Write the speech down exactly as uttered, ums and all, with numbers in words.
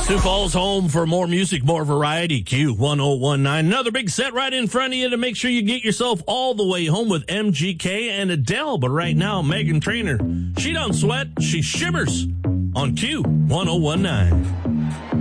Sioux Falls home for more music, more variety. Q one oh one nine. Another big set right in front of you to make sure you get yourself all the way home with M G K and Adele. But right now, Meghan Trainor, she don't sweat, she shivers on Q one oh one nine.